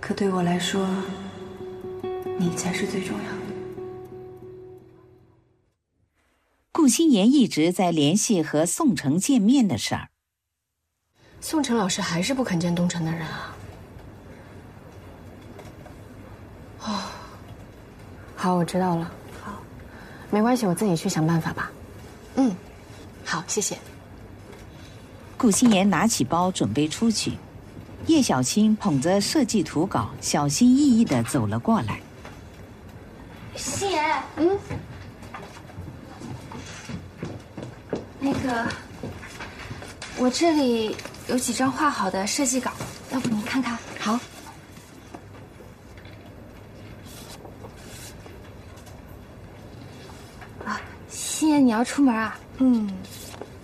可对我来说，你才是最重要的。 顾心妍一直在联系和宋城见面的事儿。 宋城老师还是不肯见东城的人啊。哦，好，我知道了。好，没关系，我自己去想办法吧。嗯，好，谢谢。 顾心妍拿起包准备出去，叶小青捧着设计图稿，小心翼翼地走了过来。 心妍，那个，我这里有几张画好的设计稿，要不你看看？ 好。 啊，心妍，你要出门啊？